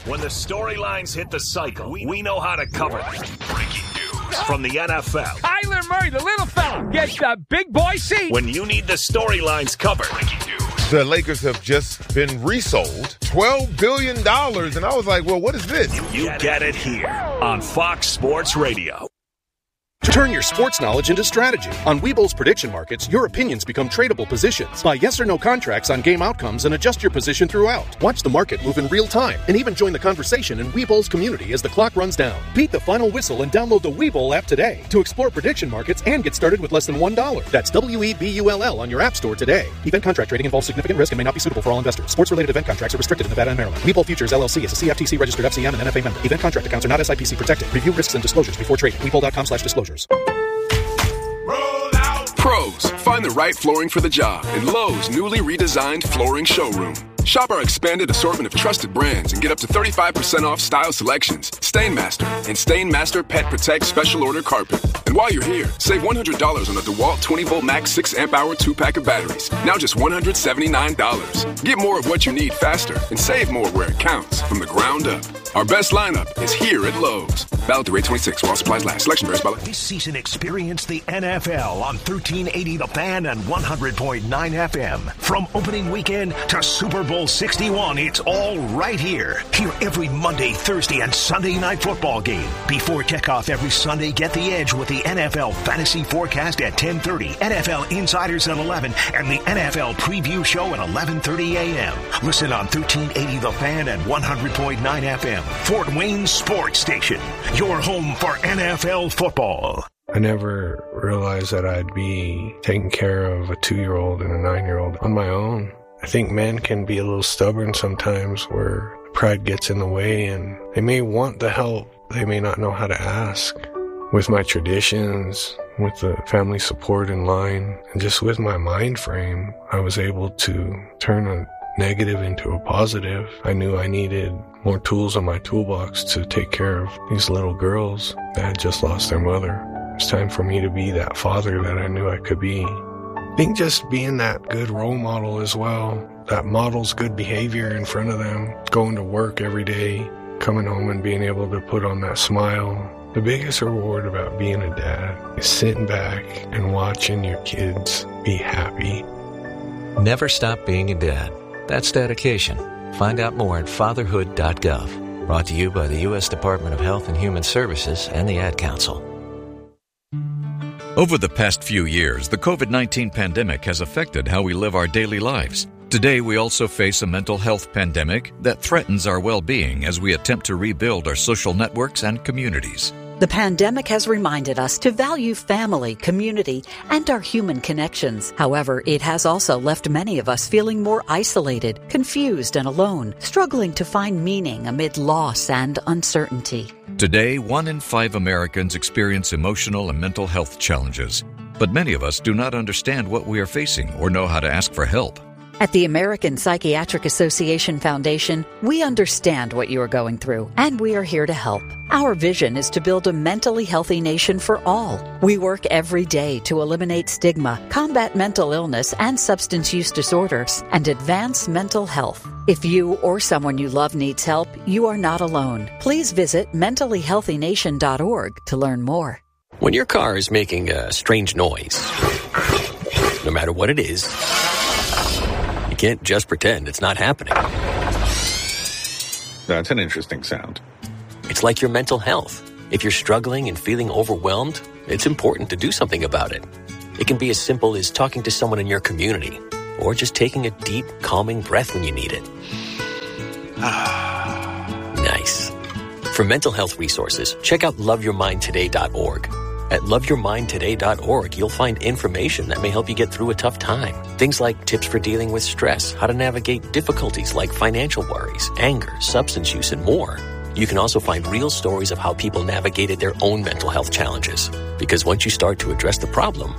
When the storylines hit the cycle, we know how to cover them. Breaking news from the NFL. Kyler Murray, the little fella, gets the big boy seat. When you need the storylines covered. Breaking news. The Lakers have just been resold $12 billion. And I was like, well, what is this? You get it here on Fox Sports Radio. Turn your sports knowledge into strategy. On Webull's prediction markets, your opinions become tradable positions. Buy yes or no contracts on game outcomes and adjust your position throughout. Watch the market move in real time and even join the conversation in Webull's community as the clock runs down. Beat the final whistle and download the Webull app today to explore prediction markets and get started with less than $1. That's WEBULL on your app store today. Event contract trading involves significant risk and may not be suitable for all investors. Sports-related event contracts are restricted in Nevada and Maryland. Webull Futures, LLC is a CFTC registered FCM and NFA member. Event contract accounts are not SIPC protected. Review risks and disclosures before trading. Webull.com/disclosures. Pros, find the right flooring for the job in Lowe's newly redesigned flooring showroom. Shop our expanded assortment of trusted brands and get up to 35% off style selections, Stainmaster, and Stainmaster Pet Protect Special Order Carpet. And while you're here, save $100 on the DeWalt 20-volt max 6-amp-hour 2-pack of batteries. Now just $179. Get more of what you need faster and save more where it counts from the ground up. Our best lineup is here at Lowe's. Valid through 8/26 while supplies last. Selection varies by lot. This season, experience the NFL on 1380 The Fan and 100.9 FM. From opening weekend to Super Bowl 61, it's all right here. Hear every Monday, Thursday, and Sunday night football game. Before kickoff every Sunday, get the edge with the NFL Fantasy Forecast at 10:30, NFL Insiders at 11, and the NFL Preview Show at 11:30 a.m. Listen on 1380 The Fan and 100.9 FM. Fort Wayne Sports Station, your home for NFL football. I never realized that I'd be taking care of a 2-year-old and a 9-year-old on my own. I think men can be a little stubborn sometimes where pride gets in the way and they may want the help. They may not know how to ask. With my traditions, with the family support in line, and just with my mind frame, I was able to turn a negative into a positive. I knew I needed more tools in my toolbox to take care of these little girls that had just lost their mother. It's time for me to be that father that I knew I could be. I think just being that good role model as well, that models good behavior in front of them, going to work every day, coming home and being able to put on that smile. The biggest reward about being a dad is sitting back and watching your kids be happy. Never stop being a dad. That's dedication. Find out more at fatherhood.gov. Brought to you by the U.S. Department of Health and Human Services and the Ad Council. Over the past few years, the COVID-19 pandemic has affected how we live our daily lives. Today, we also face a mental health pandemic that threatens our well-being as we attempt to rebuild our social networks and communities. The pandemic has reminded us to value family, community, and our human connections. However, it has also left many of us feeling more isolated, confused, and alone, struggling to find meaning amid loss and uncertainty. Today, 1 in 5 Americans experience emotional and mental health challenges. But many of us do not understand what we are facing or know how to ask for help. At the American Psychiatric Association Foundation, we understand what you are going through, and we are here to help. Our vision is to build a mentally healthy nation for all. We work every day to eliminate stigma, combat mental illness and substance use disorders, and advance mental health. If you or someone you love needs help, you are not alone. Please visit mentallyhealthynation.org to learn more. When your car is making a strange noise, no matter what it is, you can't just pretend it's not happening. That's an interesting sound. It's like your mental health. If you're struggling and feeling overwhelmed, it's important to do something about it. It can be as simple as talking to someone in your community, or just taking a deep, calming breath when you need it. Nice. For mental health resources, check out loveyourmindtoday.org. At loveyourmindtoday.org, you'll find information that may help you get through a tough time. Things like tips for dealing with stress, how to navigate difficulties like financial worries, anger, substance use, and more. You can also find real stories of how people navigated their own mental health challenges. Because once you start to address the problem,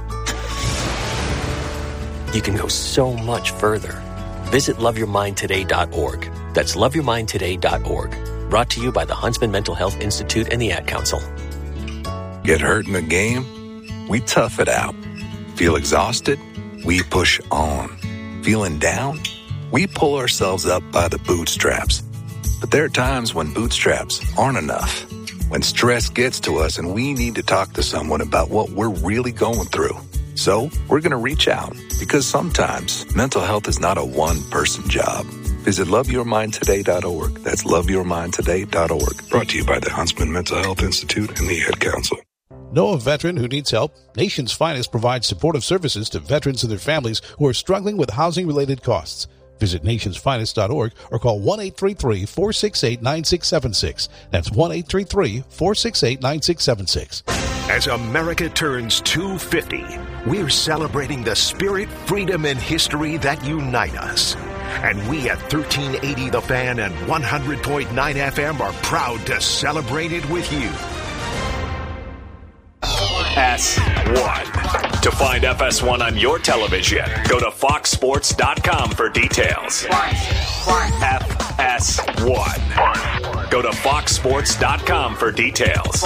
you can go so much further. Visit loveyourmindtoday.org. That's loveyourmindtoday.org. Brought to you by the Huntsman Mental Health Institute and the Ad Council. Get hurt in a game? We tough it out. Feel exhausted? We push on. Feeling down? We pull ourselves up by the bootstraps. But there are times when bootstraps aren't enough. When stress gets to us and we need to talk to someone about what we're really going through. So we're going to reach out because sometimes mental health is not a one-person job. Visit loveyourmindtoday.org. That's loveyourmindtoday.org. Brought to you by the Huntsman Mental Health Institute and the Ad Council. Know a veteran who needs help? Nation's Finest provides supportive services to veterans and their families who are struggling with housing-related costs. Visit nationsfinest.org or call 1-833-468-9676. That's 1-833-468-9676. As America turns 250, we're celebrating the spirit, freedom, and history that unite us. And we at 1380 The Fan and 100.9 FM are proud to celebrate it with you. FS1. To find FS1 on your television, go to foxsports.com for details. FS1. Go to foxsports.com for details.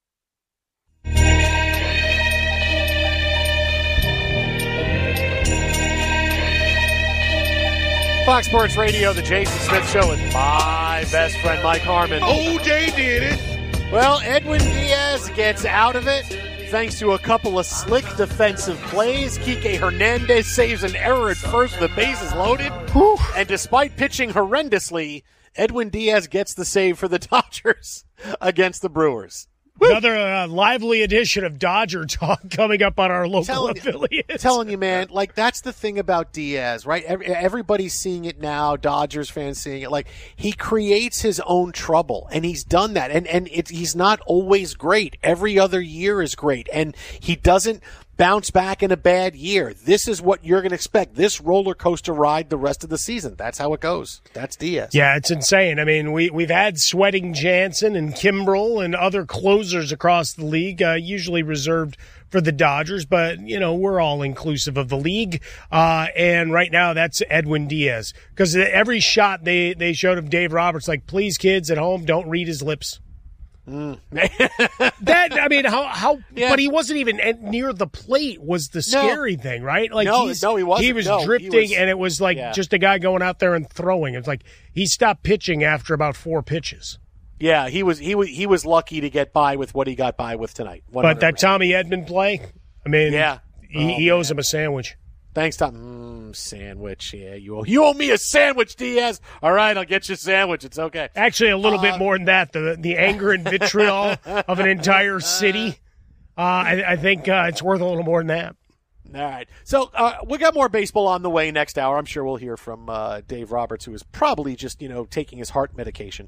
Fox Sports Radio, the Jason Smith Show with my best friend Mike Harmon. OJ did it. Well, Edwin Diaz gets out of it thanks to a couple of slick defensive plays. Kike Hernandez saves an error at first with the bases loaded. Whew. And despite pitching horrendously, Edwin Diaz gets the save for the Dodgers against the Brewers. Another lively edition of Dodger talk coming up on our local affiliates. Telling you, man, like, that's the thing about Diaz, right? Everybody's seeing it now, Dodgers fans seeing it. Like, he creates his own trouble, and he's done that. And he's not always great. Every other year is great, and he doesn't bounce back in a bad year. This is what you're going to expect. This roller coaster ride the rest of the season. That's how it goes. That's Diaz. Yeah, it's insane. I mean, we've had Sweating Jansen and Kimbrel and other closers across the league, usually reserved for the Dodgers, but, you know, we're all inclusive of the league. And right now that's Edwin Diaz. Because every shot they showed of Dave Roberts, like, please, kids at home, don't read his lips. That, I mean, how yeah. But he wasn't even near the plate was the scary thing, right? Like, he wasn't. He was drifting, and it was like just a guy going out there and throwing. It's like he stopped pitching after about 4 pitches. Yeah, he was lucky to get by with what he got by with tonight. 100%. But that Tommy Edman play, I mean, he owes him a sandwich. Thanks, Tom. Sandwich, yeah. You owe me a sandwich, Diaz. All right, I'll get you a sandwich. It's okay. Actually, a little bit more than that. The anger and vitriol of an entire city. I think it's worth a little more than that. All right. So we got more baseball on the way next hour. I'm sure we'll hear from Dave Roberts, who is probably just, taking his heart medication.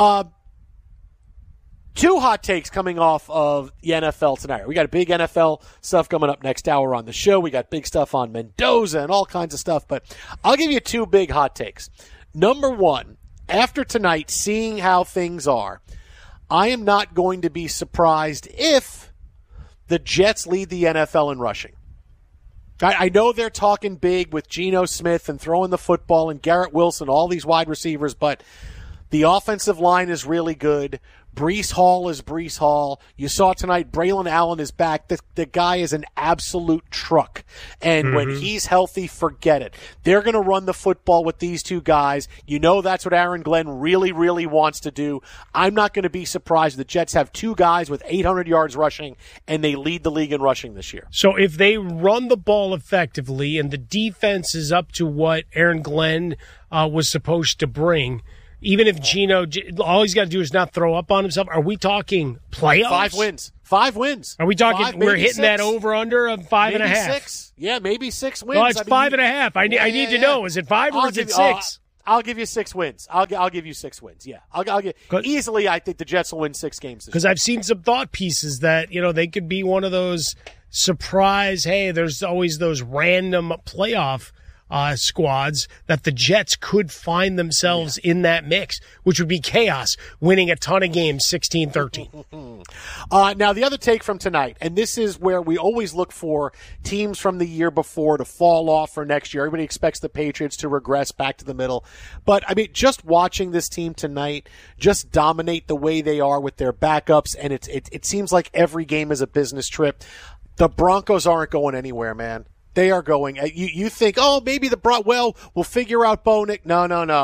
2 hot takes coming off of the NFL tonight. We got a big NFL stuff coming up next hour on the show. We got big stuff on Mendoza and all kinds of stuff, but I'll give you 2 big hot takes. Number 1, after tonight, seeing how things are, I am not going to be surprised if the Jets lead the NFL in rushing. I know they're talking big with Geno Smith and throwing the football and Garrett Wilson, all these wide receivers, but the offensive line is really good. Breece Hall is Breece Hall. You saw tonight Braylon Allen is back. The guy is an absolute truck. And when he's healthy, forget it. They're going to run the football with these 2 guys. You know that's what Aaron Glenn really, really wants to do. I'm not going to be surprised the Jets have 2 guys with 800 yards rushing, and they lead the league in rushing this year. So if they run the ball effectively and the defense is up to what Aaron Glenn was supposed to bring, even if Geno, all he's got to do is not throw up on himself, are we talking playoffs? 5 wins. 5 wins. Are we talking, we're hitting 6. That over-under of 5.5? Maybe 6. Yeah, maybe 6 wins. Well, it's 5.5. I need to know, is it 5 or is it 6? I'll give you 6 wins. I'll give you 6 wins, yeah. I'll give easily, I think the Jets will win 6 games. Because I've seen some thought pieces that, they could be one of those surprise, hey, there's always those random playoff squads that the Jets could find themselves in that mix, which would be chaos, winning a ton of games 16-13. Now, the other take from tonight, and this is where we always look for teams from the year before to fall off for next year. Everybody expects the Patriots to regress back to the middle. But, I mean, just watching this team tonight just dominate the way they are with their backups, and it seems like every game is a business trip. The Broncos aren't going anywhere, man. They are going. You think, maybe we'll figure out Bo Nix. No.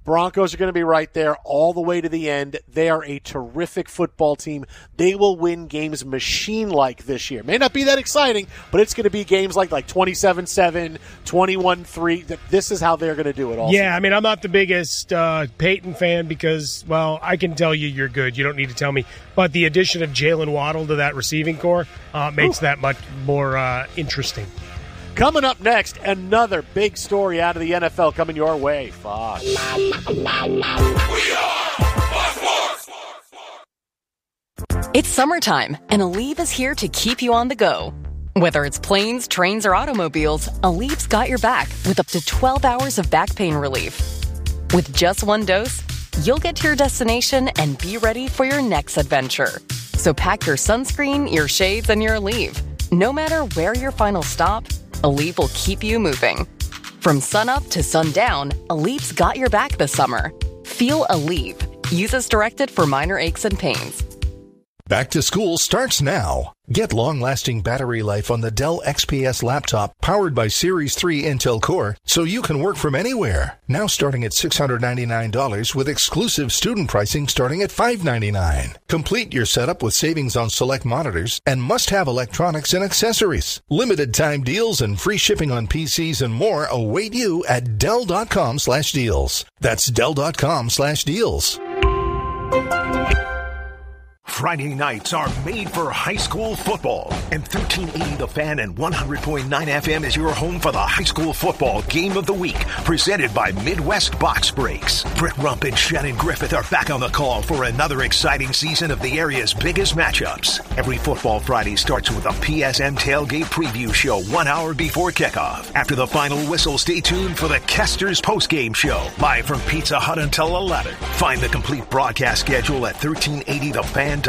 Broncos are going to be right there all the way to the end. They are a terrific football team. They will win games machine-like this year. May not be that exciting, but it's going to be games like 27-7, 21-3. This is how they're going to do it all. Yeah, I mean, I'm not the biggest Peyton fan because, well, I can tell you're good. You don't need to tell me. But the addition of Jalen Waddle to that receiving core makes that much more interesting. Coming up next, another big story out of the NFL coming your way. Fox. It's summertime, and Aleve is here to keep you on the go. Whether it's planes, trains, or automobiles, Aleve's got your back with up to 12 hours of back pain relief. With just one dose, you'll get to your destination and be ready for your next adventure. So pack your sunscreen, your shades, and your Aleve. No matter where your final stop, Aleve will keep you moving. From sunup to sundown, Aleve's got your back this summer. Feel Aleve. Use as directed for minor aches and pains. Back to school starts now. Get long-lasting battery life on the Dell XPS laptop powered by Series 3 Intel Core so you can work from anywhere. Now starting at $699 with exclusive student pricing starting at $599. Complete your setup with savings on select monitors and must-have electronics and accessories. Limited time deals and free shipping on PCs and more await you at Dell.com/deals. That's Dell.com/deals. Friday nights are made for high school football, and 1380 The Fan and 100.9 FM is your home for the high school football game of the week, presented by Midwest Box Breaks. Britt Rump and Shannon Griffith are back on the call for another exciting season of the area's biggest matchups. Every football Friday starts with a PSM tailgate preview show 1 hour before kickoff. After the final whistle, stay tuned for the Kester's postgame show, live from Pizza Hut until 11. Find the complete broadcast schedule at 1380thefan.com.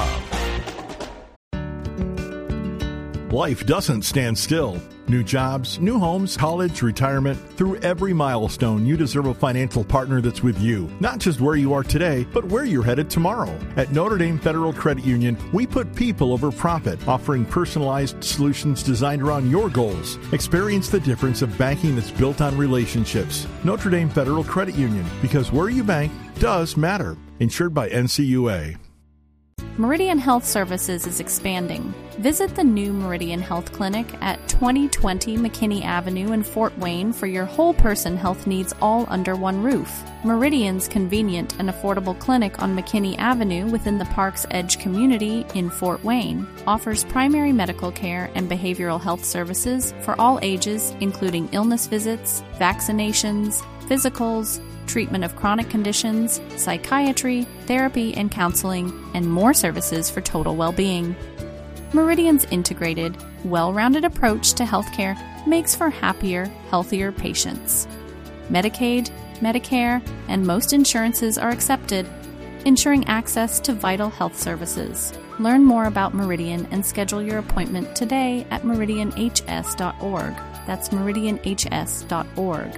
Life doesn't stand still. New jobs, new homes, college, retirement. Through every milestone, you deserve a financial partner that's with you. Not just where you are today, but where you're headed tomorrow. At Notre Dame Federal Credit Union, we put people over profit, offering personalized solutions designed around your goals. Experience the difference of banking that's built on relationships. Notre Dame Federal Credit Union, because where you bank does matter. Insured by NCUA. Meridian Health Services is expanding. Visit the new Meridian Health Clinic at 2020 McKinney Avenue in Fort Wayne for your whole person health needs all under one roof. Meridian's convenient and affordable clinic on McKinney Avenue within the Park's Edge community in Fort Wayne offers primary medical care and behavioral health services for all ages, including illness visits, vaccinations, physicals, treatment of chronic conditions, psychiatry, therapy and counseling, and more services for total well-being. Meridian's integrated, well-rounded approach to healthcare makes for happier, healthier patients. Medicaid, Medicare, and most insurances are accepted, ensuring access to vital health services. Learn more about Meridian and schedule your appointment today at meridianhs.org. That's meridianhs.org.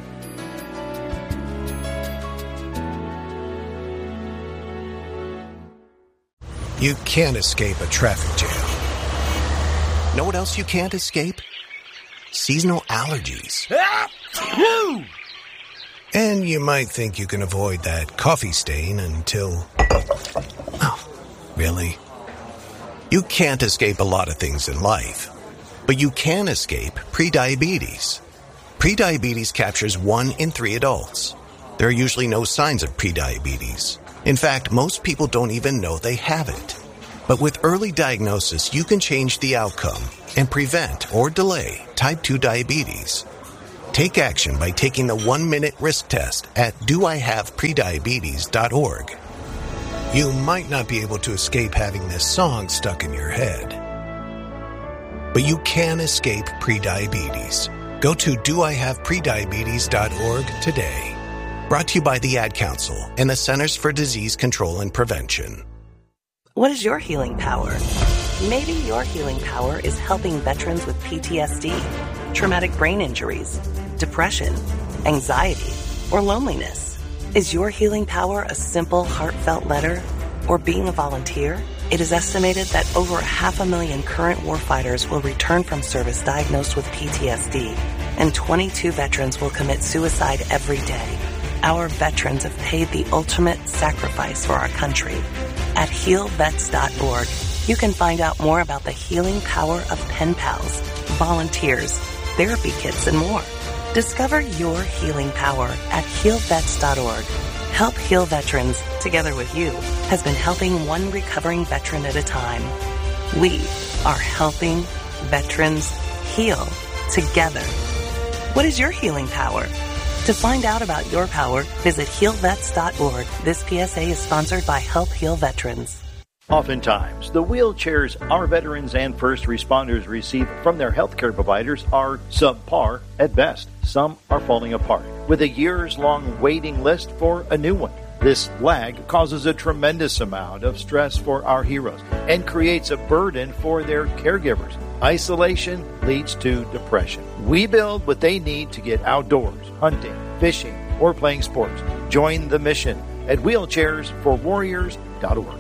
You can't escape a traffic jam. Know what else you can't escape? Seasonal allergies. And you might think you can avoid that coffee stain until... Oh, really? You can't escape a lot of things in life, but you can escape prediabetes. Prediabetes captures 1 in 3 adults. There are usually no signs of prediabetes. In fact, most people don't even know they have it. But with early diagnosis, you can change the outcome and prevent or delay type 2 diabetes. Take action by taking the 1-minute risk test at doihaveprediabetes.org. You might not be able to escape having this song stuck in your head, but you can escape prediabetes. Go to doihaveprediabetes.org today. Brought to you by the Ad Council and the Centers for Disease Control and Prevention. What is your healing power? Maybe your healing power is helping veterans with PTSD, traumatic brain injuries, depression, anxiety, or loneliness. Is your healing power a simple, heartfelt letter or being a volunteer? It is estimated that over 500,000 current warfighters will return from service diagnosed with PTSD, and 22 veterans will commit suicide every day. Our veterans have paid the ultimate sacrifice for our country. At HealVets.org, you can find out more about the healing power of pen pals, volunteers, therapy kits, and more. Discover your healing power at HealVets.org. Help Heal Veterans, together with you, has been helping one recovering veteran at a time. We are helping veterans heal together. What is your healing power? To find out about your power, visit HealVets.org. This PSA is sponsored by Help Heal Veterans. Oftentimes, the wheelchairs our veterans and first responders receive from their healthcare providers are subpar at best. Some are falling apart, with a years-long waiting list for a new one. This lag causes a tremendous amount of stress for our heroes and creates a burden for their caregivers. Isolation leads to depression. We build what they need to get outdoors, hunting, fishing, or playing sports. Join the mission at wheelchairsforwarriors.org.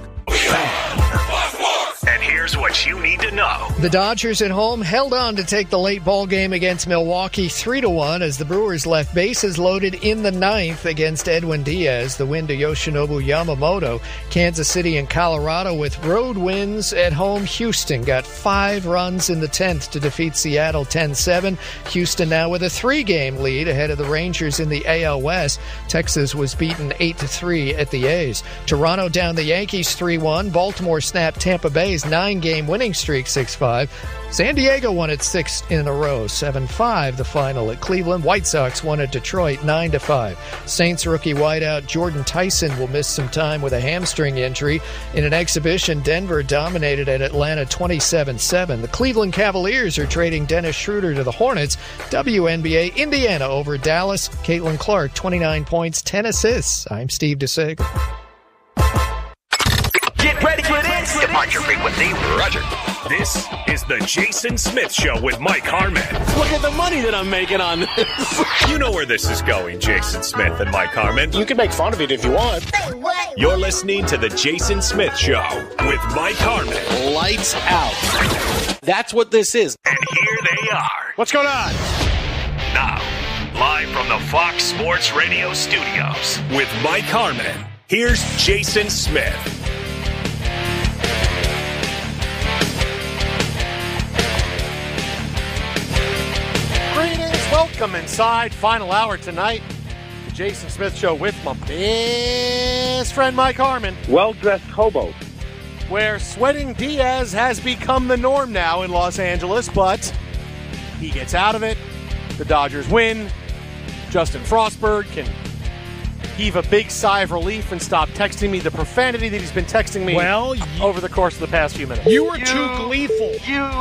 And here's what you need to know. The Dodgers at home held on to take the late ball game against Milwaukee 3-1 as the Brewers left bases loaded in the ninth against Edwin Diaz. The win to Yoshinobu Yamamoto. Kansas City and Colorado with road wins at home. Houston got 5 runs in the 10th to defeat Seattle 10-7. Houston now with a 3-game lead ahead of the Rangers in the AL West. Texas was beaten 8-3 at the A's. Toronto down the Yankees 3-1. Baltimore snapped Tampa Bay's 9-game winning streak 6-5. San Diego won its 6th in a row, 7-5 the final at Cleveland. White Sox won at Detroit 9-5. Saints rookie wideout Jordan Tyson will miss some time with a hamstring injury. In an exhibition, Denver dominated at Atlanta 27-7. The Cleveland Cavaliers are trading Dennis Schroeder to the Hornets. WNBA, Indiana over Dallas. Caitlin Clark, 29 points, 10 assists. I'm Steve DeSager. Get ready for this. Departure frequency, Roger. This is the Jason Smith Show with Mike Harmon. Look at the money that I'm making on this. You know where this is going, Jason Smith and Mike Harmon. You can make fun of it if you want. You're listening to the Jason Smith Show with Mike Harmon. Lights out. That's what this is. And here they are. What's going on? Now, live from the Fox Sports Radio studios with Mike Harmon. Here's Jason Smith. Welcome inside. Final hour tonight. The Jason Smith Show with my best friend Mike Harmon. Well-dressed hobo. Where sweating Diaz has become the norm now in Los Angeles, but he gets out of it. The Dodgers win. Justin Frostberg can heave a big sigh of relief and stop texting me the profanity that he's been texting me over the course of the past few minutes. You were too gleeful.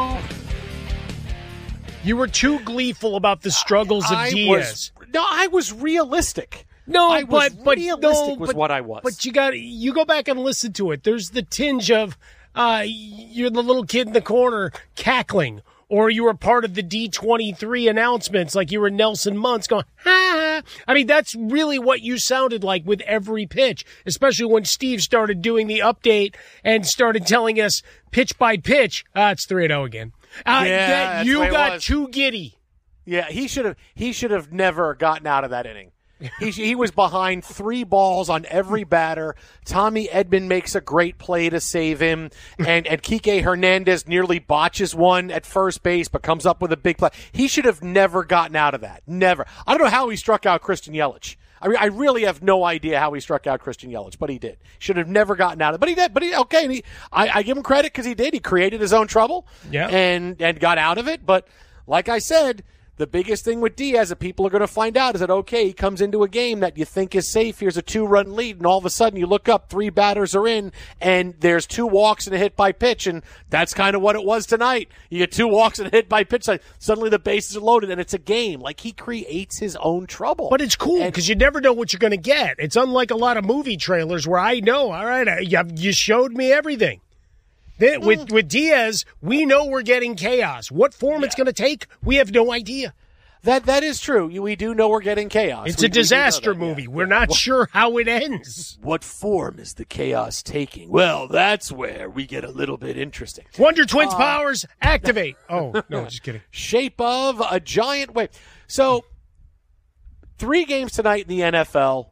You were too gleeful about the struggles of Diaz. I was realistic. Realistic was what I was. But you go back and listen to it. There's the tinge of you're the little kid in the corner cackling, or you were part of the D23 announcements like you were Nelson Muntz going, ha. I mean, that's really what you sounded like with every pitch, especially when Steve started doing the update and started telling us pitch by pitch. It's 3-0 again. You got too giddy. Yeah, he should have never gotten out of that inning. He was behind 3 balls on every batter. Tommy Edman makes a great play to save him, and Kike Hernandez nearly botches one at first base, but comes up with a big play. He should have never gotten out of that. Never. I don't know how he struck out Christian Yelich. I really have no idea how he struck out Christian Yelich, but he did. Should have never gotten out of it, but he did. But I give him credit because he did. He created his own trouble, and got out of it. But like I said, the biggest thing with Diaz that people are going to find out is that, okay, he comes into a game that you think is safe. Here's a 2-run lead, and all of a sudden you look up, 3 batters are in, and there's 2 walks and a hit by pitch, and that's kind of what it was tonight. You get 2 walks and a hit by pitch, suddenly the bases are loaded, and it's a game. Like, he creates his own trouble. But it's cool because you never know what you're going to get. It's unlike a lot of movie trailers where I know, all right, you showed me everything. With Diaz, we know we're getting chaos. What form it's going to take, we have no idea. That is true. We do know we're getting chaos. It's a disaster movie. We're not sure how it ends. What form is the chaos taking? Well, that's where we get a little bit interesting. Wonder Twins powers, activate. Oh, no, just kidding. Shape of a giant wave. So, 3 games tonight in the NFL.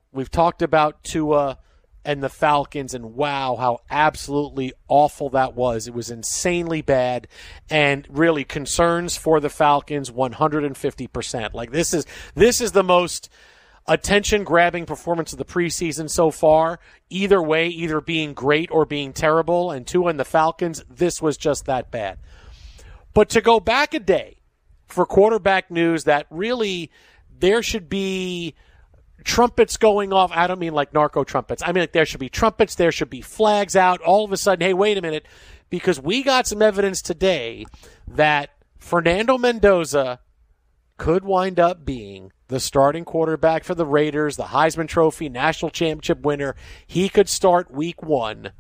we've talked about Tua and the Falcons, and wow, how absolutely awful that was. It was insanely bad, and really concerns for the Falcons 150%. Like, this is the most attention-grabbing performance of the preseason so far. Either way, either being great or being terrible, and Tua and the Falcons, this was just that bad. But to go back a day for quarterback news that really there should be trumpets going off. I don't mean like narco trumpets. I mean, like, there should be trumpets. There should be flags out. All of a sudden, hey, wait a minute, because we got some evidence today that Fernando Mendoza could wind up being the starting quarterback for the Raiders, the Heisman Trophy, national championship winner. He could start week 1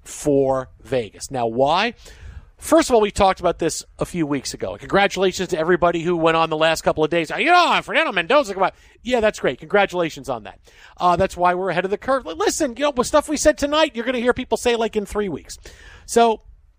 for Vegas. Now, why? First of all, we talked about this a few weeks ago. Congratulations to everybody who went on the last couple of days. Fernando Mendoza. Come on. Yeah, that's great. Congratulations on that. That's why we're ahead of the curve. Listen, with stuff we said tonight, you're going to hear people say like in 3 weeks. So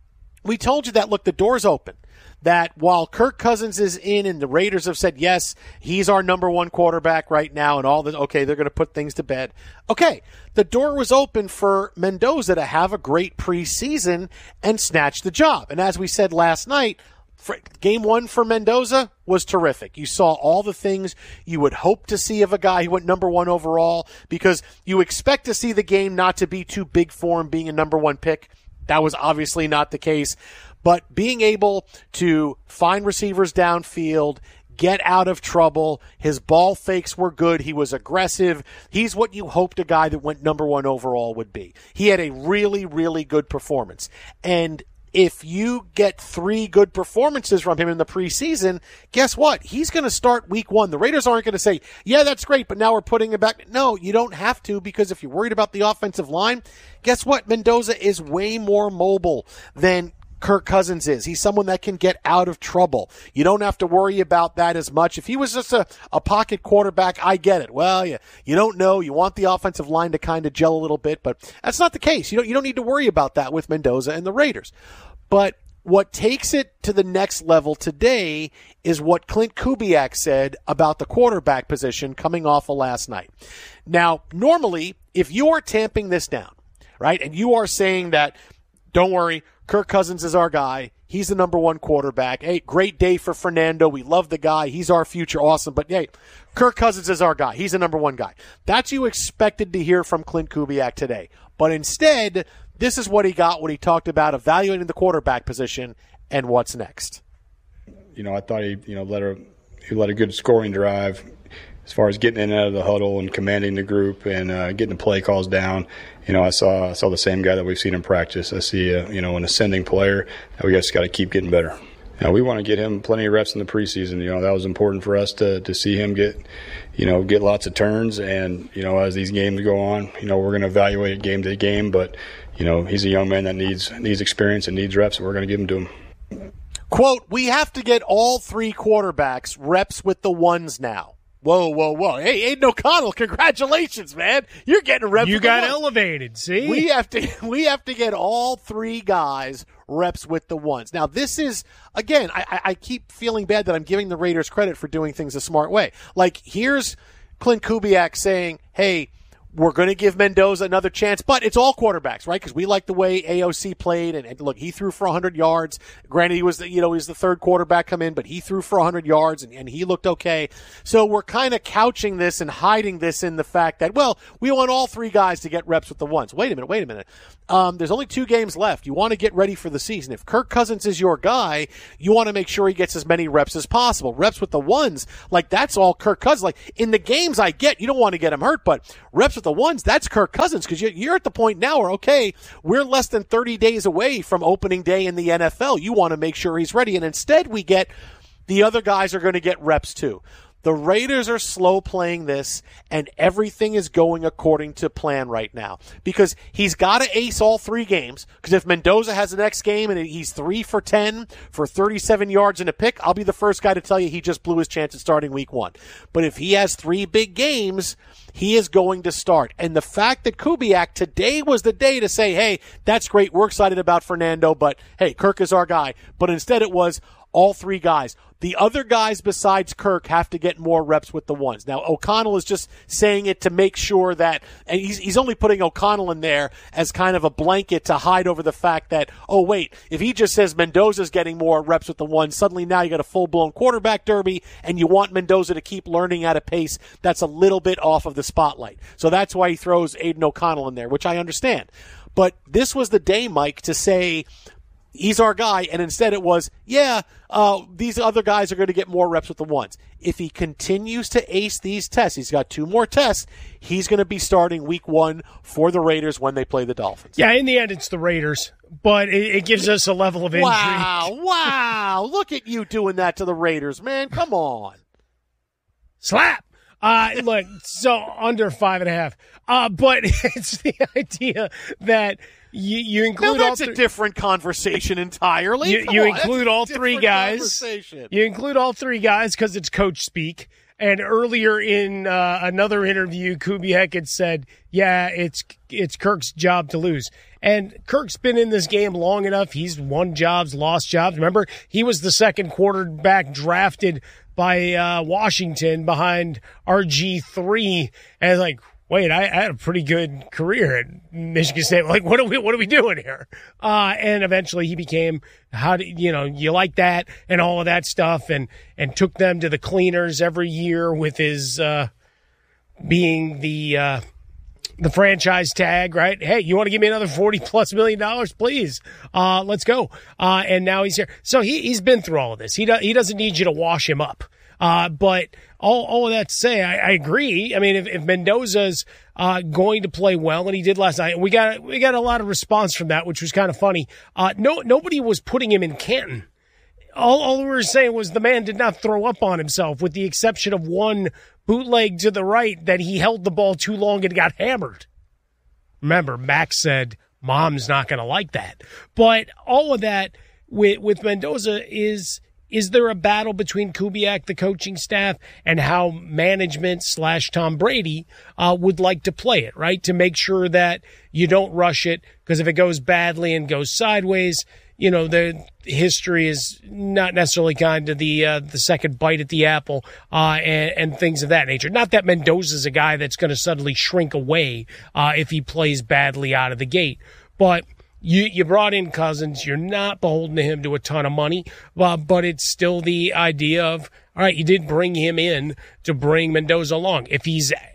we told you that, look, the door's open. That while Kirk Cousins is in and the Raiders have said, yes, he's our number 1 quarterback right now and all this, okay, they're going to put things to bed. Okay, the door was open for Mendoza to have a great preseason and snatch the job. And as we said last night, game 1 for Mendoza was terrific. You saw all the things you would hope to see of a guy who went number 1 overall, because you expect to see the game not to be too big for him being a number 1 pick. That was obviously not the case. But being able to find receivers downfield, get out of trouble, his ball fakes were good, he was aggressive. He's what you hoped a guy that went number 1 overall would be. He had a really, really good performance. And if you get 3 good performances from him in the preseason, guess what? He's going to start week 1. The Raiders aren't going to say, yeah, that's great, but now we're putting him back. No, you don't have to, because if you're worried about the offensive line, guess what? Mendoza is way more mobile than Kirk Cousins is. He's someone that can get out of trouble. You don't have to worry about that as much. If he was just a pocket quarterback, I get it. Well, you don't know. You want the offensive line to kind of gel a little bit, but that's not the case. You don't need to worry about that with Mendoza and the Raiders. But what takes it to the next level today is what Clint Kubiak said about the quarterback position coming off of last night. Now, normally, if you are tamping this down, right, and you are saying that, don't worry, Kirk Cousins is our guy. He's the number 1 quarterback. Hey, great day for Fernando. We love the guy. He's our future. Awesome. But, hey, Kirk Cousins is our guy. He's the number 1 guy. That's you expected to hear from Clint Kubiak today. But instead, this is what he got when he talked about evaluating the quarterback position and what's next. I thought he led a good scoring drive as far as getting in and out of the huddle and commanding the group and getting the play calls down. I saw the same guy that we've seen in practice. I see an ascending player that we just got to keep getting better. We want to get him plenty of reps in the preseason. That was important for us to see him get lots of turns. And as these games go on, we're going to evaluate it game to game. But he's a young man that needs experience and needs reps, and we're going to give them to him. Quote, we have to get all 3 quarterbacks reps with the ones now. Whoa. Hey, Aiden O'Connell, congratulations, man. You're getting reps. You got elevated, see? We have to get all 3 guys reps with the ones. Now, this is, again, I keep feeling bad that I'm giving the Raiders credit for doing things a smart way. Like, here's Clint Kubiak saying, hey, we're going to give Mendoza another chance, but it's all quarterbacks, right? Because we like the way AOC played, and look, he threw for 100 yards. Granted, he was the 3rd quarterback come in, but he threw for 100 yards, and he looked okay. So we're kind of couching this and hiding this in the fact that, well, we want all 3 guys to get reps with the ones. Wait a minute. There's only 2 games left. You want to get ready for the season. If Kirk Cousins is your guy, you want to make sure he gets as many reps as possible. Reps with the ones, like, that's all Kirk Cousins. Like, in the games I get, you don't want to get him hurt, but reps with the ones, that's Kirk Cousins, because you're at the point now where, okay, we're less than 30 days away from opening day in the NFL. You want to make sure he's ready. And instead we get the other guys are going to get reps too. The Raiders are slow playing this, and everything is going according to plan right now, because he's got to ace all 3 games. Because if Mendoza has the next game and he's 3 for 10 for 37 yards and a pick, I'll be the first guy to tell you he just blew his chance at starting week 1. But if he has 3 big games, he is going to start. And the fact that Kubiak today was the day to say, hey, that's great, we're excited about Fernando, but hey, Kirk is our guy. But instead it was, all three guys. The other guys besides Kirk have to get more reps with the ones. Now, O'Connell is just saying it to make sure that, and he's only putting O'Connell in there as kind of a blanket to hide over the fact that, oh, wait, if he just says Mendoza's getting more reps with the ones, suddenly now you got a full-blown quarterback derby, and you want Mendoza to keep learning at a pace that's a little bit off of the spotlight. So that's why he throws Aiden O'Connell in there, which I understand. But this was the day, Mike, to say, he's our guy, and instead it was, these other guys are going to get more reps with the ones. If he continues to ace these tests, he's got 2 more tests, he's going to be starting week 1 for the Raiders when they play the Dolphins. Yeah, in the end, it's the Raiders, but it gives us a level of intrigue. Wow, look at you doing that to the Raiders, man. Come on. Slap. Look, so under 5.5. But it's the idea that you include that's a different conversation entirely. You include all 3 guys. You include all 3 guys because it's coach speak. And earlier in another interview, Kubiak had said, it's Kirk's job to lose. And Kirk's been in this game long enough. He's won jobs, lost jobs. Remember, he was the second quarterback drafted by Washington behind RG3. And like, wait, I had a pretty good career at Michigan State. Like, what are we doing here? And eventually he became, you like that and all of that stuff, and took them to the cleaners every year with his being the franchise tag, right? Hey, you want to give me another $40+ million, please? Let's go. And now he's here. So he's been through all of this. He doesn't need you to wash him up. But all of that to say, I agree. I mean, if Mendoza's going to play well, and he did last night, we got a lot of response from that, which was kind of funny. Nobody was putting him in Canton. All we were saying was the man did not throw up on himself, with the exception of one bootleg to the right that he held the ball too long and got hammered. Remember, Max said, Mom's not going to like that. But all of that with Mendoza is there a battle between Kubiak, the coaching staff, and how management / Tom Brady would like to play it, right? To make sure that you don't rush it, because if it goes badly and goes sideways, the history is not necessarily kind to the second bite at the apple and things of that nature. Not that Mendoza's a guy that's going to suddenly shrink away if he plays badly out of the gate, but you brought in Cousins. You're not beholden to him to a ton of money, but it's still the idea of, all right, you did bring him in to bring Mendoza along. If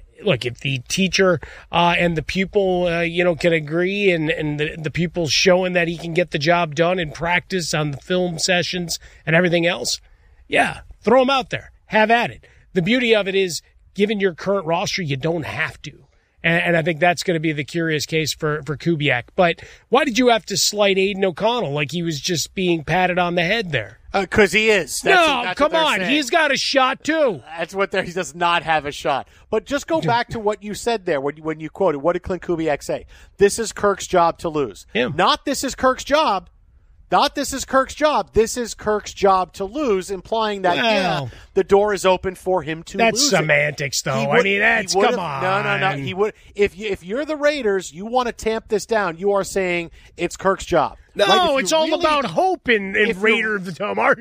the teacher and the pupil, can agree, and the pupil's showing that he can get the job done in practice on the film sessions and everything else, throw him out there. Have at it. The beauty of it is, given your current roster, you don't have to. And I think that's going to be the curious case for Kubiak. But why did you have to slight Aiden O'Connell like he was just being patted on the head there? Because he is. That's come on. Saying. He's got a shot, too. That's what he does not have a shot. But just go back to what you said there when you quoted. What did Clint Kubiak say? This is Kirk's job to lose. Not this is Kirk's job. Not this is Kirk's job. This is Kirk's job to lose, implying that, the door is open for him to lose. That's semantics, though. Come on. No. He would. If you're the Raiders, you want to tamp this down. You are saying it's Kirk's job. No, right? It's all about hope in Raider of the Tomar.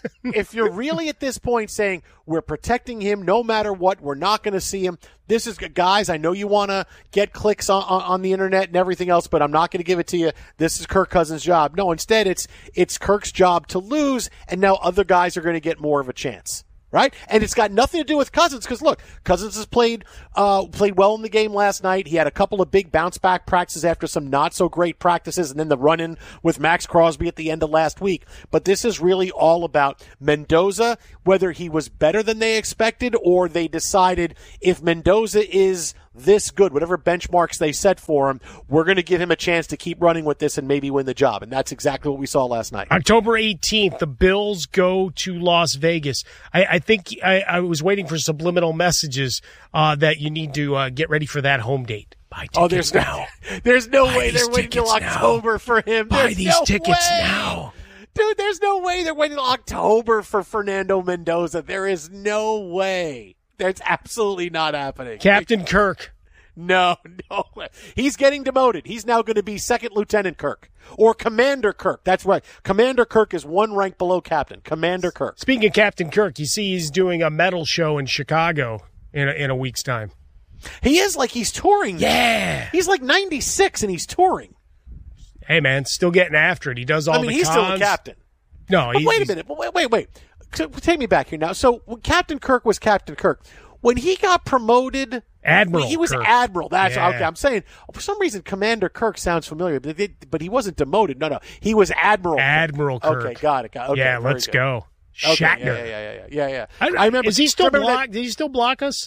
If you're really at this point saying we're protecting him no matter what, we're not going to see him. This is, guys, I know you want to get clicks on the internet and everything else, but I'm not going to give it to you. This is Kirk Cousins' job. No, instead it's Kirk's job to lose, and now other guys are going to get more of a chance. Right? And it's got nothing to do with Cousins, because look, Cousins has played well in the game last night. He had a couple of big bounce back practices after some not so great practices, and then the run in with Max Crosby at the end of last week. But this is really all about Mendoza, whether he was better than they expected, or they decided if Mendoza is this good, whatever benchmarks they set for him, we're going to give him a chance to keep running with this and maybe win the job. And that's exactly what we saw last night. October 18th, the Bills go to Las Vegas. I think I was waiting for subliminal messages that you need to get ready for that home date. Buy tickets now. There's no way they're waiting till October for him. Buy these tickets now. Dude, there's no way they're waiting till October for Fernando Mendoza. There is no way. That's absolutely not happening. Captain Kirk. No. He's getting demoted. He's now going to be Second Lieutenant Kirk or Commander Kirk. That's right. Commander Kirk is one rank below Captain. Commander Kirk. Speaking of Captain Kirk, you see he's doing a metal show in Chicago in a week's time. He is like he's touring. Yeah. He's like 96 and he's touring. Hey, man, still getting after it. He does all the he's cons. still a captain. No, wait a minute. Wait. Take me back here now. So when Captain Kirk was Captain Kirk, when he got promoted, Admiral he was Kirk. Admiral. That's Yeah. okay. I'm saying for some reason Commander Kirk sounds familiar, but he wasn't demoted. No, he was Admiral. Admiral Kirk. Okay, got it. Okay, yeah, very let's good. go. Okay, Shatner. Yeah. I remember. Is he still remember block? Did he still block us?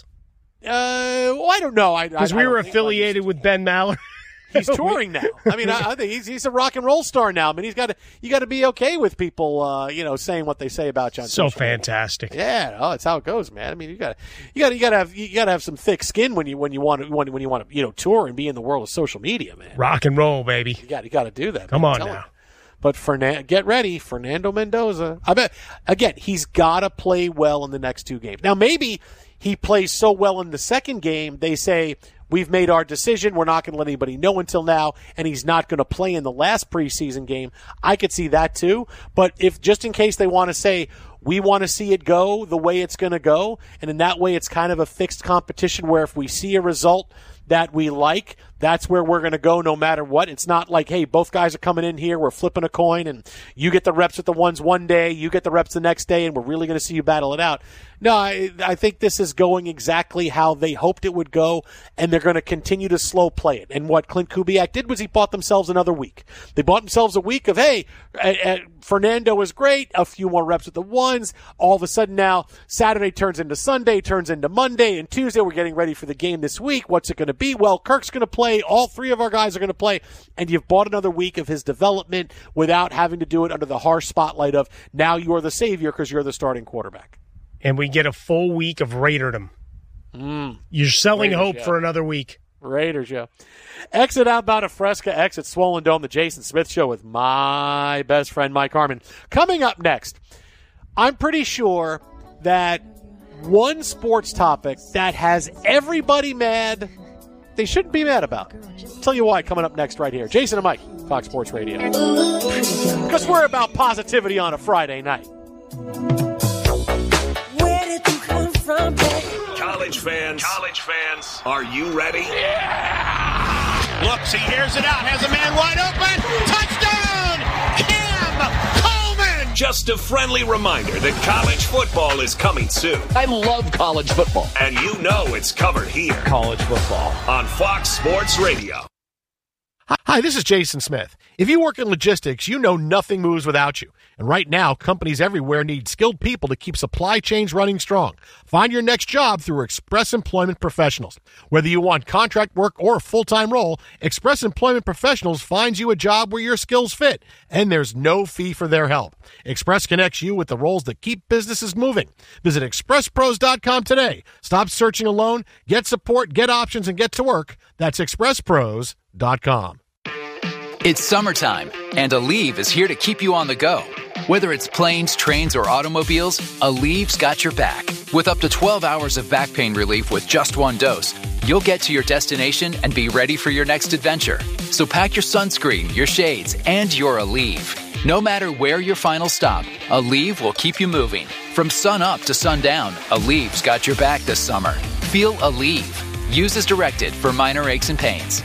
I don't know. Because we were affiliated with Ben Maller. He's touring now. I mean, I think he's a rock and roll star now. I mean, you got to be okay with people, saying what they say about you. On So social media. fantastic. Yeah, it's how it goes, man. I mean, you got to have some thick skin when you want to tour and be in the world of social media, man. Rock and roll, baby. You got to do that. Come man. on Tell now. him. But get ready, Fernando Mendoza. I bet again he's got to play well in the next two games. Now maybe he plays so well in the second game, they say, we've made our decision. We're not going to let anybody know until now, and he's not going to play in the last preseason game. I could see that too. But if just in case they want to say, we want to see it go the way it's going to go, and in that way it's kind of a fixed competition where if we see a result that we like, that's where we're going to go no matter what. It's not like, hey, both guys are coming in here, we're flipping a coin, and you get the reps with the ones one day, you get the reps the next day, and we're really going to see you battle it out. No, I think this is going exactly how they hoped it would go, and they're going to continue to slow play it. And what Clint Kubiak did was he bought themselves another week. They bought themselves a week of, hey, Fernando is great, a few more reps with the ones. All of a sudden now, Saturday turns into Sunday, turns into Monday, and Tuesday we're getting ready for the game this week. What's it going to be? Well, Kirk's going to play. All three of our guys are going to play, and you've bought another week of his development without having to do it under the harsh spotlight of now you are the savior because you're the starting quarterback. And we get a full week of Raiderdom. You're selling Raiders, hope for another week. Raiders, yeah. Exit outbound of Fresca, exit Swollen Dome, the Jason Smith Show with my best friend Mike Harmon. Coming up next, I'm pretty sure that one sports topic that has everybody mad they shouldn't be mad about. I'll tell you why coming up next right here. Jason and Mike, Fox Sports Radio. Because we're about positivity on a Friday night. Where did you come from, baby? College fans, are you ready? Yeah! Looks, he hears it out, has a man wide open. Touchdown! Cam Coleman! Just a friendly reminder that college football is coming soon. I love college football. And you know it's covered here. College football. On Fox Sports Radio. Hi, this is Jason Smith. If you work in logistics, you know nothing moves without you. And right now, companies everywhere need skilled people to keep supply chains running strong. Find your next job through Express Employment Professionals. Whether you want contract work or a full-time role, Express Employment Professionals finds you a job where your skills fit, and there's no fee for their help. Express connects you with the roles that keep businesses moving. Visit expresspros.com today. Stop searching alone, get support, get options, and get to work. That's expresspros.com. It's summertime, and Aleve is here to keep you on the go. Whether it's planes, trains, or automobiles, Aleve's got your back. With up to 12 hours of back pain relief with just one dose, you'll get to your destination and be ready for your next adventure. So pack your sunscreen, your shades, and your Aleve. No matter where your final stop, Aleve will keep you moving. From sun up to sundown, Aleve's got your back this summer. Feel Aleve. Use as directed for minor aches and pains.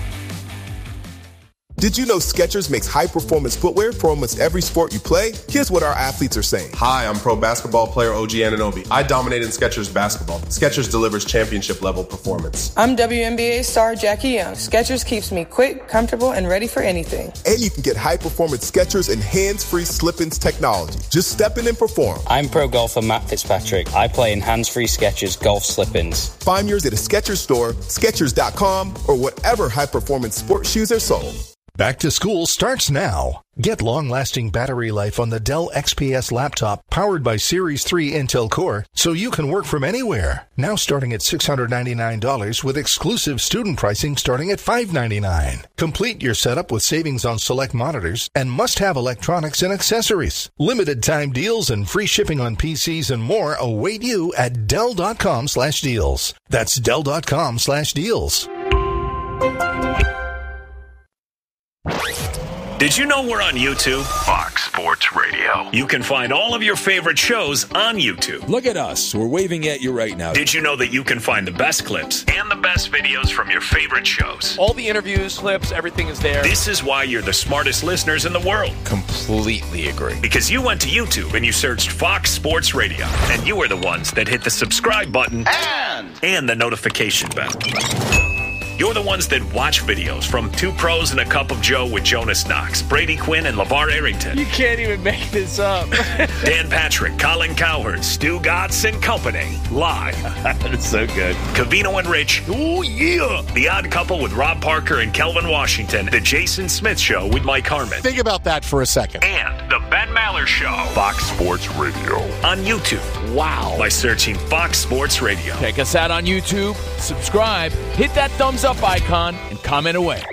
Did you know Skechers makes high-performance footwear for almost every sport you play? Here's what our athletes are saying. Hi, I'm pro basketball player OG Anunoby. I dominate in Skechers basketball. Skechers delivers championship-level performance. I'm WNBA star Jackie Young. Skechers keeps me quick, comfortable, and ready for anything. And you can get high-performance Skechers and hands-free slip-ins technology. Just step in and perform. I'm pro golfer Matt Fitzpatrick. I play in hands-free Skechers golf slip-ins. Find yours at a Skechers store, Skechers.com, or whatever high-performance sports shoes are sold. Back to school starts now. Get long-lasting battery life on the Dell XPS laptop powered by Series 3 Intel Core so you can work from anywhere. Now starting at $699 with exclusive student pricing starting at $599. Complete your setup with savings on select monitors and must-have electronics and accessories. Limited time deals and free shipping on PCs and more await you at Dell.com/deals. That's Dell.com/deals. Did you know we're on YouTube? Fox Sports Radio. You can find all of your favorite shows on YouTube. Look at us. We're waving at you right now. Did you know that you can find the best clips and the best videos from your favorite shows? All the interviews, clips, everything is there. This is why you're the smartest listeners in the world. Completely agree. Because you went to YouTube and you searched Fox Sports Radio. And you are the ones that hit the subscribe button and the notification bell. You're the ones that watch videos from Two Pros and a Cup of Joe with Jonas Knox, Brady Quinn, and LeVar Arrington. You can't even make this up. Dan Patrick, Colin Cowherd, Stu Gatz and Company. Live. That's so good. Covino and Rich. Oh, yeah. The Odd Couple with Rob Parker and Kelvin Washington. The Jason Smith Show with Mike Harmon. Think about that for a second. And the Ben Maller Show. Fox Sports Radio. On YouTube. Wow. By searching Fox Sports Radio. Check us out on YouTube. Subscribe. Hit that thumbs up icon and comment away.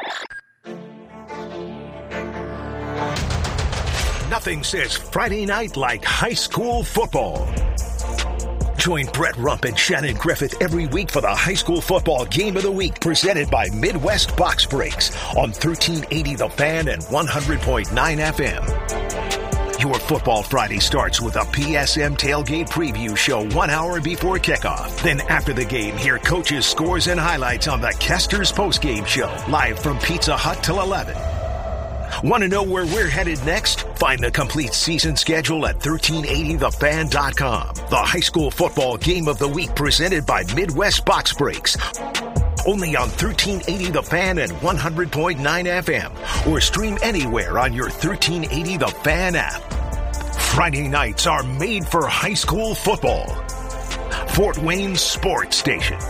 Nothing says Friday night like high school football. Join Brett Rump and Shannon Griffith every week for the high school football game of the week presented by Midwest Box Breaks on 1380 The Fan and 100.9 FM. Your Football Friday starts with a PSM tailgate preview show 1 hour before kickoff. Then after the game, hear coaches' scores and highlights on the Kester's postgame show, live from Pizza Hut till 11. Want to know where we're headed next? Find the complete season schedule at 1380thefan.com. The high school football game of the week presented by Midwest Box Breaks. Only on 1380 The Fan and 100.9 FM. Or stream anywhere on your 1380 The Fan app. Friday nights are made for high school football. Fort Wayne Sports Station.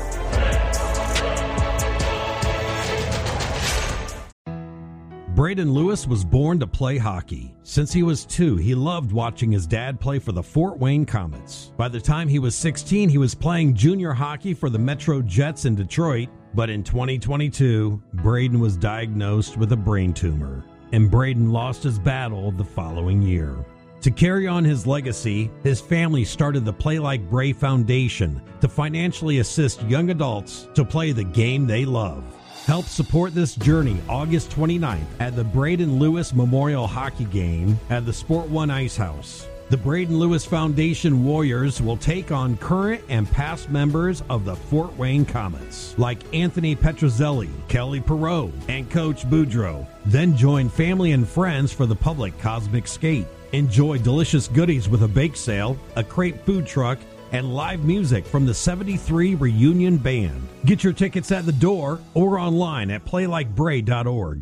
Braden Lewis was born to play hockey. Since he was 2, he loved watching his dad play for the Fort Wayne Comets. By the time he was 16, he was playing junior hockey for the Metro Jets in Detroit. But in 2022, Braden was diagnosed with a brain tumor, and Braden lost his battle the following year. To carry on his legacy, his family started the Play Like Bray Foundation to financially assist young adults to play the game they love. Help support this journey August 29th at the Braden Lewis Memorial Hockey Game at the Sport One Ice House. The Braden Lewis Foundation Warriors will take on current and past members of the Fort Wayne Comets, like Anthony Petrozelli, Kelly Perot, and Coach Boudreau. Then join family and friends for the public Cosmic Skate. Enjoy delicious goodies with a bake sale, a crepe food truck, and live music from the 73 Reunion Band. Get your tickets at the door or online at playlikebray.org.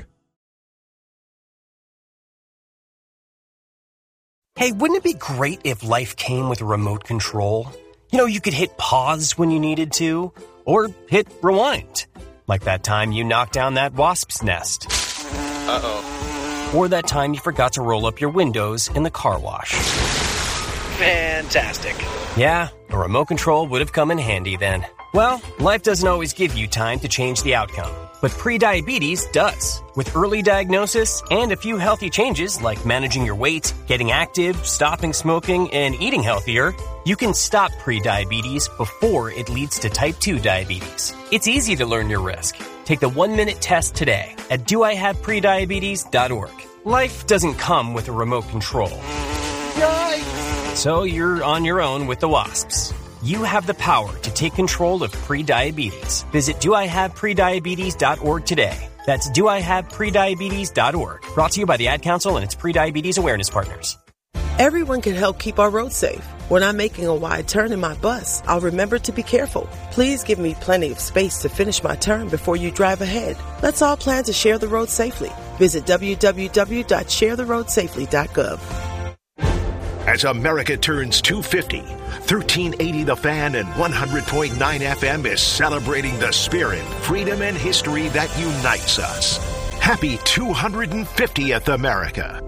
Hey, wouldn't it be great if life came with a remote control? You know, you could hit pause when you needed to, or hit rewind. Like that time you knocked down that wasp's nest. Uh-oh. Or that time you forgot to roll up your windows in the car wash. Fantastic. Yeah, a remote control would have come in handy then. Well, life doesn't always give you time to change the outcome, but prediabetes does. With early diagnosis and a few healthy changes like managing your weight, getting active, stopping smoking, and eating healthier, you can stop prediabetes before it leads to type 2 diabetes. It's easy to learn your risk. Take the 1-minute test today at doihaveprediabetes.org. Life doesn't come with a remote control. Yikes! So you're on your own with the wasps. You have the power to take control of prediabetes. Visit doihaveprediabetes.org today. That's doihaveprediabetes.org. Brought to you by the Ad Council and its prediabetes awareness partners. Everyone can help keep our roads safe. When I'm making a wide turn in my bus, I'll remember to be careful. Please give me plenty of space to finish my turn before you drive ahead. Let's all plan to share the road safely. Visit www.sharetheroadsafely.gov. As America turns 250, 1380 The Fan and 100.9 FM is celebrating the spirit, freedom, and history that unites us. Happy 250th America.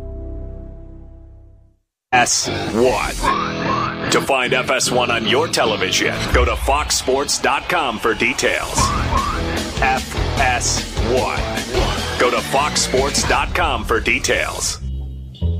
FS1. To find FS1 on your television, go to foxsports.com for details. FS1. Go to foxsports.com for details.